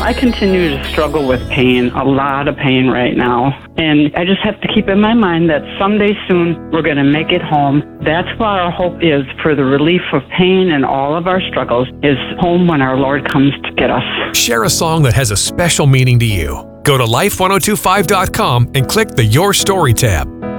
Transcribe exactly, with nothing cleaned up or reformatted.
I continue to struggle with pain, a lot of pain right now. And I just have to keep in my mind that someday soon we're going to make it home. That's what our hope is for the relief of pain and all of our struggles, is home when our Lord comes to get us. Share a song that has a special meaning to you. Go to life ten twenty-five dot com and click the Your Story tab.